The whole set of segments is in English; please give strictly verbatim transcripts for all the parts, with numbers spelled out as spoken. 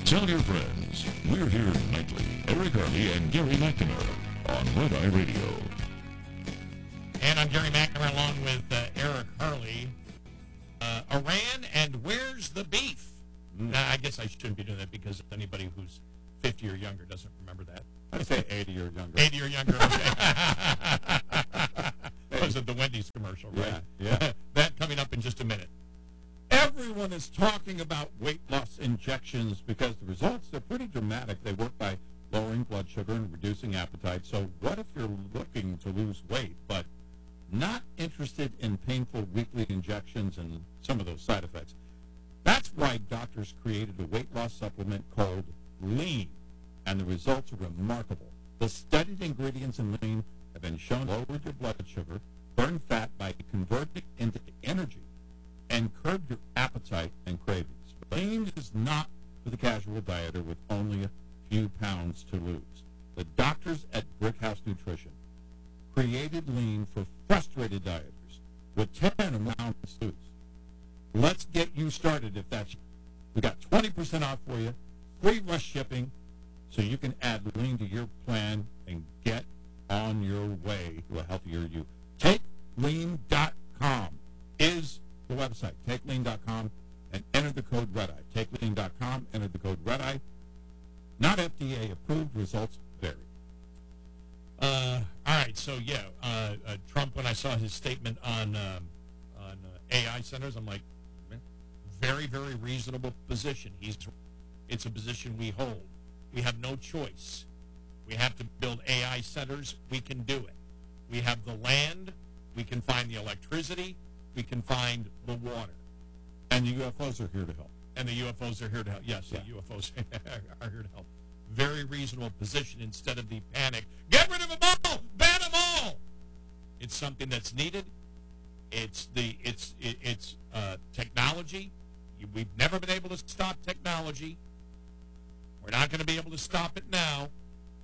Tell your friends. We're here nightly. Eric Harley and Gary McNamara on Red Eye Radio. And I'm Gary McNamara along with uh, Eric Harley. Uh, Iran and where's the beef? Mm. Now, I guess I shouldn't be doing that because anybody who's fifty or younger doesn't remember that. I'd say eighty or younger. eighty or younger, okay. Was it the Wendy's commercial, right? Yeah, yeah. That coming up in just a minute. Everyone is talking about weight loss injections because the results, they're pretty dramatic. They work by lowering blood sugar and reducing appetite. So what if you're looking to lose weight but not interested in painful weekly injections and some of those side effects? That's why doctors created a weight loss supplement called Lean, and the results are remarkable. The studied ingredients in Lean have been shown to lower your blood sugar, burn fat by converting it into energy, and curb your appetite and cravings. Lean is not for the casual dieter with only a few pounds to lose. The doctors at Brickhouse Nutrition created Lean for frustrated dieters with ten or more pounds to lose. Let's get you started if that's you. We got twenty percent off for you, free rush shipping, so you can add Lean to your plan and get on your way to a healthier you. Take lean dot com is the website. Take lean dot com and enter the code REDEYE. Take lean dot com, enter the code REDEYE. Not F D A approved, results vary. Uh, all right, so yeah, uh, uh, Trump, when I saw his statement on um, on uh, A I centers, I'm like, very, very reasonable position. He's, it's a position we hold. We have no choice. We have to build A I centers. We can do it. We have the land. We can find the electricity. We can find the water. And the U F Os are here to help. And the U F Os are here to help. Yes, yeah. The U F Os are here to help. Very reasonable position instead of the panic. Get rid of them all! Ban them all! It's something that's needed. It's the it's it, it's uh, technology. We've never been able to stop technology. We're not going to be able to stop it now.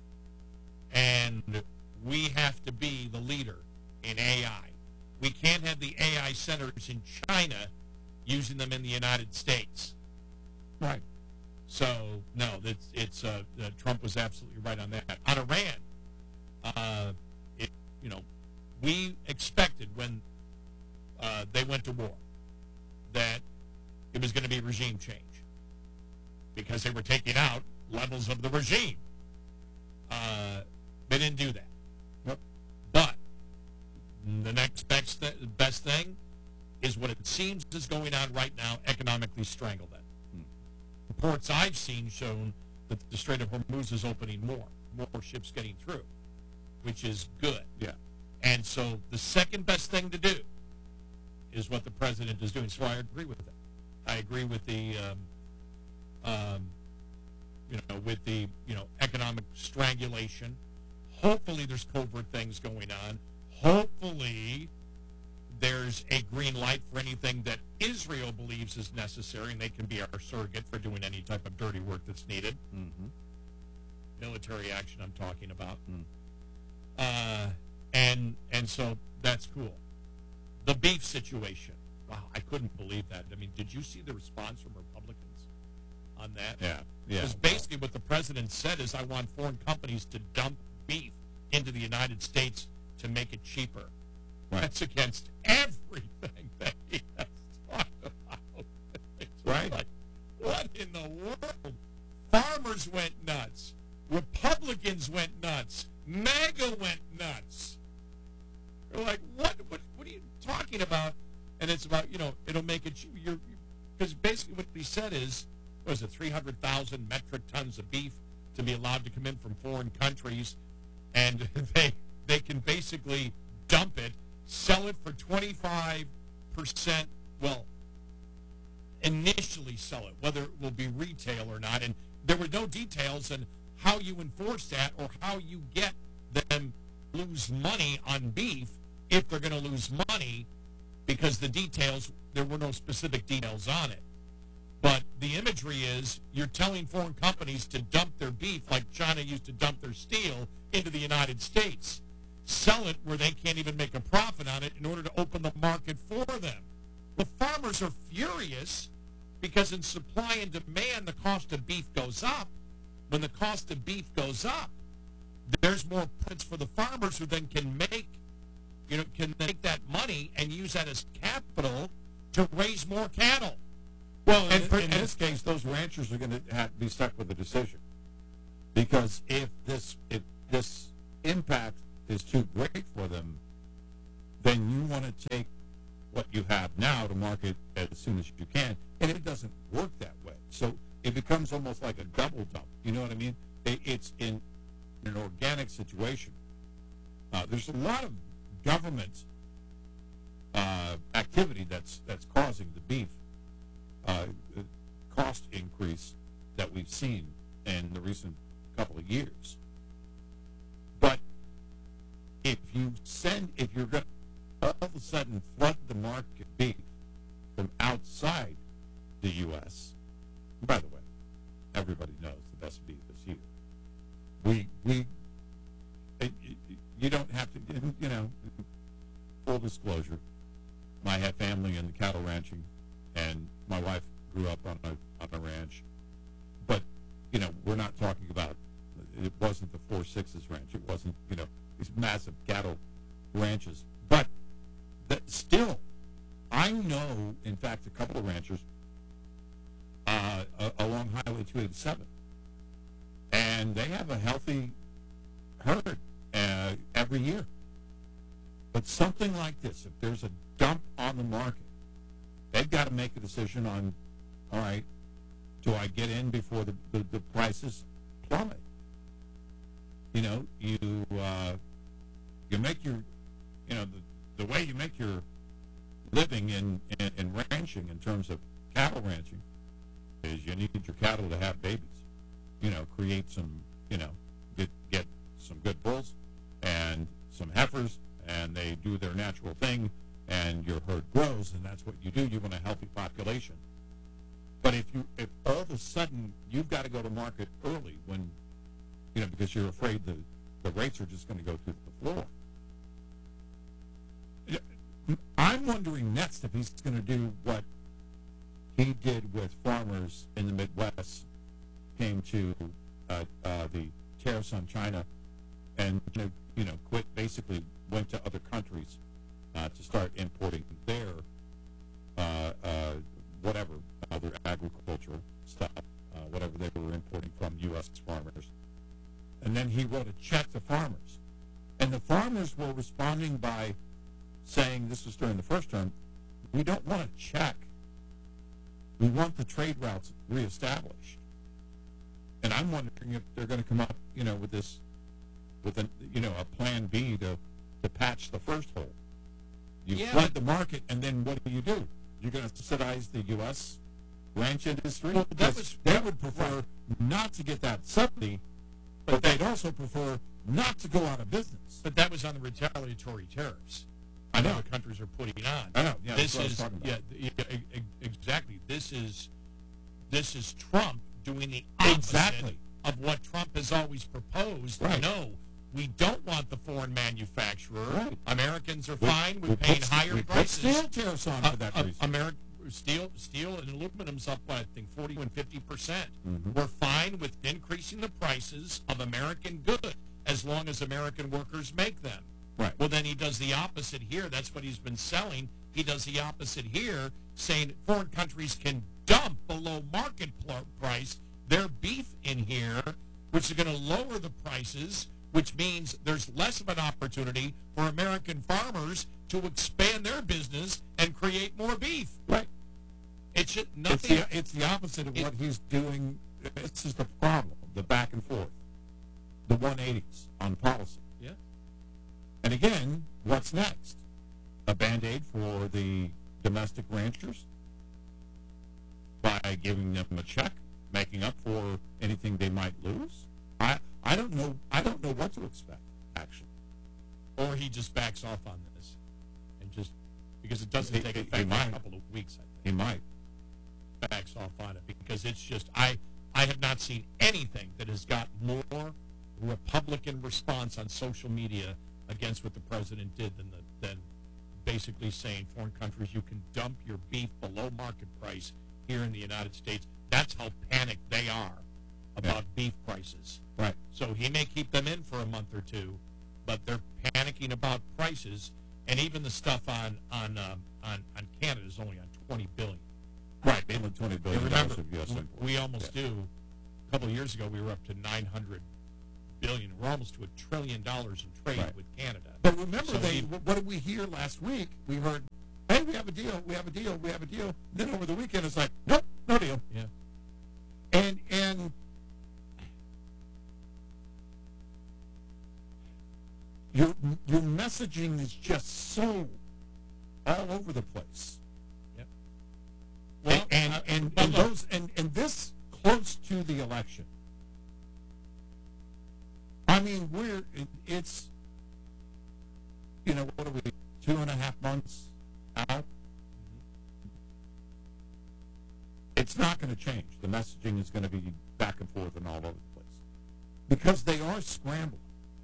And we have to be the leader in A I. We can't have the A I centers in China using them in the United States. Right. So, no, it's, it's uh, uh, Trump was absolutely right on that. On Iran, uh, it, you know, we expected when uh, they went to war that it was going to be regime change because they were taking out levels of the regime. Uh, they didn't do that. Yep. But the next best, th- best thing is what it seems is going on right now, economically strangle them. Hmm. Reports I've seen shown that the Strait of Hormuz is opening more, more ships getting through, which is good. Yeah. And so the second best thing to do is what the president is doing. So I agree with that. I agree with the, um, um, you know, with the, you know, economic strangulation. Hopefully there's covert things going on. Hopefully there's a green light for anything that Israel believes is necessary, and they can be our surrogate for doing any type of dirty work that's needed. Mm-hmm. Military action I'm talking about. Mm. Uh, and and so that's cool. The beef situation. Wow, I couldn't believe that. I mean, did you see the response from Republicans on that? Yeah, yeah. Because basically what the president said is, I want foreign companies to dump beef into the United States to make it cheaper. Right. That's against everything that he has talked about. It's right. Like, what in the world? Farmers went nuts. Republicans went nuts. MAGA went nuts. They're like, what, what, what are you talking about? And it's about, you know, it'll make it, you're, because basically what he said is, what is it, three hundred thousand metric tons of beef to be allowed to come in from foreign countries, and they they can basically dump it, sell it for twenty-five percent, well, initially sell it, whether it will be retail or not, and there were no details on how you enforce that or how you get them lose money on beef if they're going to lose money, because the details, there were no specific details on it. But the imagery is, you're telling foreign companies to dump their beef like China used to dump their steel into the United States. Sell it where they can't even make a profit on it in order to open the market for them. The farmers are furious Because in supply and demand, the cost of beef goes up. When the cost of beef goes up, there's more profits for the farmers who then can make, you know, can make that money and use that as capital to raise more cattle. Well, And in, for- in and- this case, those ranchers are going to have to be stuck with a decision, because if this if this impact is too great for them, then you want to take what you have now to market as soon as you can, and it doesn't work that way. So it becomes almost like a double dump. You know what I mean? It, it's in an organic situation. Uh, there's a lot of government uh, activity that's that's causing the beef uh, cost increase that we've seen in the recent couple of years. But if you send, if you're going to all of a sudden flood the market beef from outside the U S, by the way, everybody knows the best beef is here. We we it, it, you don't have to, you know, full disclosure, I have family in the cattle ranching, and my wife grew up on a on a ranch. But, you know, we're not talking about, it wasn't the Four Sixes ranch. It wasn't, you know, these massive cattle ranches. But that still, I know, in fact, a couple of ranchers uh, uh, along Highway two eighty-seven, and they have a healthy herd uh, every year. But something like this, if there's a dump on the market, they've got to make a decision on, all right, do I get in before the, the, the prices plummet? You know, you uh, you make your, you know, the, the way you make your living in, in, in ranching, in terms of cattle ranching, is you need your cattle to have babies. You know, create some, you know, get, get some good bulls and some heifers, and they do their natural thing, and your herd grows, and that's what you do. You want a healthy population. But if you, if all of a sudden you've got to go to market early when, you know, because you're afraid the, the rates are just going to go through the floor. I'm wondering next if he's going to do what he did with farmers in the Midwest, came to uh, uh, the tariffs on China, and, you know, quit, basically went to other countries uh, to start importing their uh, uh, whatever other agricultural stuff, uh, whatever they were importing from U S farmers. And then he wrote a check to farmers. And the farmers were responding by saying, this was during the first term, we don't want a check. We want the trade routes reestablished. And I'm wondering if they're going to come up, you know, with this, with a, you know, a plan B to, to patch the first hole. You Yeah, flood but- the market, and then what do you do? You're going to subsidize the U S ranch industry? Well, that Because was- they that- would prefer not to get that subsidy, But but they'd also prefer not to go out of business. But that was on the retaliatory tariffs. I know. Other countries are putting on. I know. Yeah, this that's what I was is talking about. yeah, yeah, e- e- exactly. This is this is Trump doing the opposite Exactly. of what Trump has always proposed. Right. No, we don't want the foreign manufacturer. Right. Americans are We- fine with we paying put- higher we put prices. steel tariffs on Uh, for that uh, reason. Ameri- steel, steel, and aluminum's up, what, I think, forty and fifty percent. Mhm. We're fine with increasing the prices of American goods as long as American workers make them. Right. Well, then he does the opposite here. That's what he's been selling. He does the opposite here, saying foreign countries can dump below market pl- price their beef in here, which is going to lower the prices, which means there's less of an opportunity for American farmers to expand their business and create more beef. Right. It's just It's nothing. the, it's the opposite of It- what he's doing. This is the problem, the back and forth, the one eighties on policy. Yeah. And again, what's next? A Band-Aid for the domestic ranchers by giving them a check, making up for anything they might lose? I I don't know. I don't know what to expect, actually. Or he just backs off on this, and just because it doesn't He- take he- effect he for might. a couple of weeks, I think. He might. Backs off on it because it's just I I have not seen anything that has got more Republican response on social media against what the president did than the than basically saying foreign countries you can dump your beef below market price here in the United States. That's how panicked they are about Yeah. beef prices. Right. So he may keep them in for a month or two, but they're panicking about prices, and even the stuff on on um, on, on Canada is only on twenty billion. Right. Mainly twenty And billion remember, dollars of U S we- imports. we almost Yeah. do. A couple of years ago, we were up to nine hundred billion. We're almost to a trillion dollars in trade Right. with Canada. But remember, So they he- what did we hear last week? We heard, hey, we have a deal, we have a deal, we have a deal. Then over the weekend, it's like, nope, no deal. Yeah. And and your your messaging is just so all over the place. Yep. Well, And- and and- and, but and look- those and, and this close to the election. I mean, we're it, it's you know what are we two and a half months out? It's not going to change. The messaging is going to be back and forth and all over the place because they are scrambling.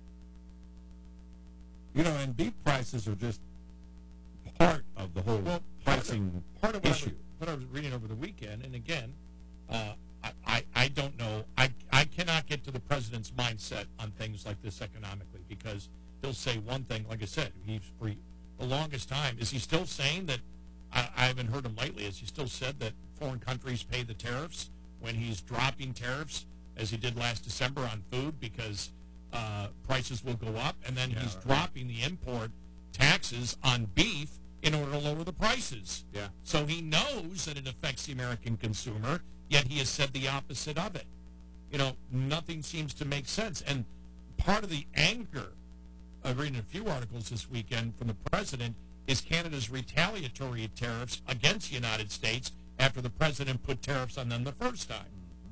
You know, and beef prices are just part of the whole Well, part of- pricing part of what I, issue. was, what I was reading over the weekend, and again, uh, I, I, I don't know. I, I cannot get to the president's mindset on things like this economically because he'll say one thing. Like I said, he's for the longest time. Is he still saying that? I, I haven't heard him lately. Has he still said that foreign countries pay the tariffs when he's dropping tariffs as he did last December on food because uh, prices will go up, and then Yeah, he's right. dropping the import taxes on beef in order to lower the prices. Yeah. So he knows that it affects the American consumer, yet he has said the opposite of it. You know, nothing seems to make sense. And part of the anger, I've read in a few articles this weekend from the president, is Canada's retaliatory tariffs against the United States after the president put tariffs on them the first time.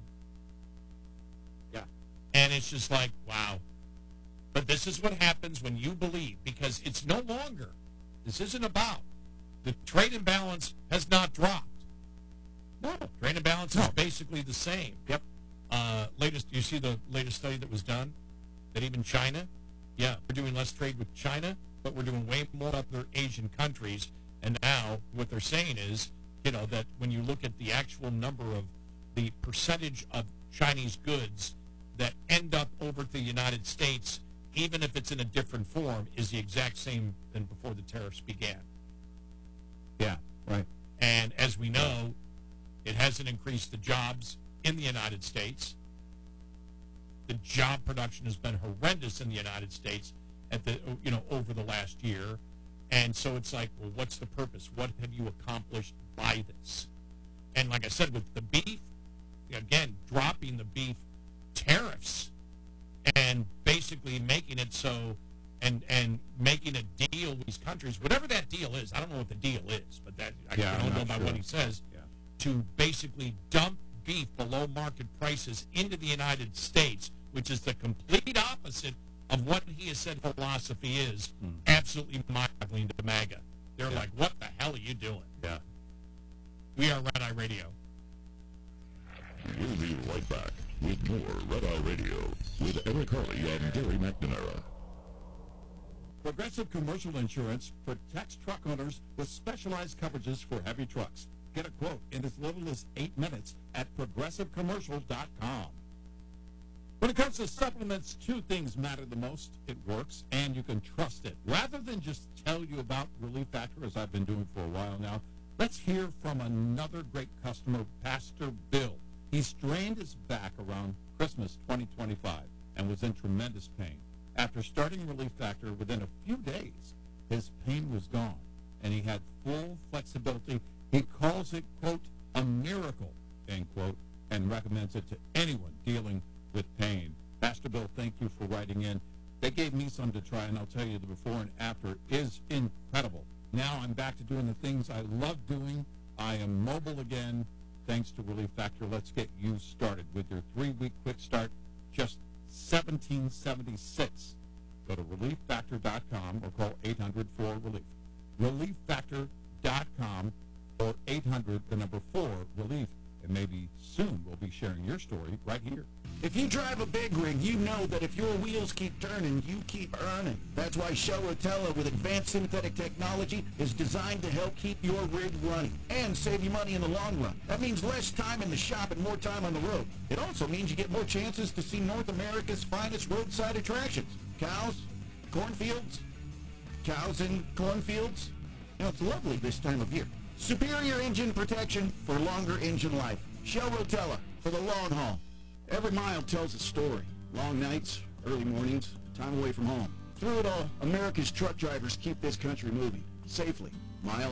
Yeah. And it's just like, wow. But this is what happens when you believe, because it's no longer, this isn't about, the trade imbalance has not dropped. No. Trade imbalance is basically the same. Yep. Uh, latest, you see the latest study that was done? That even China, yeah, we're doing less trade with China, but we're doing way more with other Asian countries. And now what they're saying is, you know, that when you look at the actual number of the percentage of Chinese goods that end up over to the United States, even if it's in a different form, is the exact same than before the tariffs began. Yeah. Right. And as we know, it hasn't increased the jobs in the United States. The job production has been horrendous in the United States at the you know over the last year. And so it's like, well, what's the purpose? What have you accomplished by this? And like I said, with the beef, again, dropping the beef tariffs and basically making it so and and making a deal with these countries, whatever that deal is. I don't know what the deal is, but that I Yeah, I'm don't know not by sure. what he says. Yeah. To basically dump beef below market prices into the United States, which is the complete opposite of what he has said philosophy is, Hmm. absolutely mind-boggling to MAGA. They're Yeah. like, what the hell are you doing? Yeah. We are Red Eye Radio. We'll be right back with more Red Eye Radio with Eric Harley and Gary McNamara. Progressive Commercial Insurance protects truck owners with specialized coverages for heavy trucks. Get a quote in as little as eight minutes at progressive commercial dot com. When it comes to supplements, two things matter the most. It works, and you can trust it. Rather than just tell you about Relief Factor, as I've been doing for a while now, let's hear from another great customer, Pastor Bill. He strained his back around Christmas twenty twenty-five and was in tremendous pain. After starting Relief Factor, within a few days, his pain was gone, and he had full flexibility. He calls it, quote, a miracle, end quote, and recommends it to anyone dealing with pain. Pastor Bill, thank you for writing in. They gave me some to try, and I'll tell you the before and after is incredible. Now I'm back to doing the things I love doing. I am mobile again, thanks to Relief Factor. Let's get you started with your three-week quick start, just seventeen seventy-six. Go to relief factor dot com or call eight hundred four relief. relief factor dot com or eight hundred, the number four, relief. And maybe soon we'll be sharing your story right here. If you drive a big rig, you know that if your wheels keep turning, you keep earning. That's why Shell Rotella with advanced synthetic technology is designed to help keep your rig running and save you money in the long run. That means less time in the shop and more time on the road. It also means you get more chances to see North America's finest roadside attractions. Cows, cornfields, cows in cornfields. You know, it's lovely this time of year. Superior engine protection for longer engine life. Shell Rotella for the long haul. Every mile tells a story. Long nights, early mornings, time away from home. Through it all, America's truck drivers keep this country moving safely, mile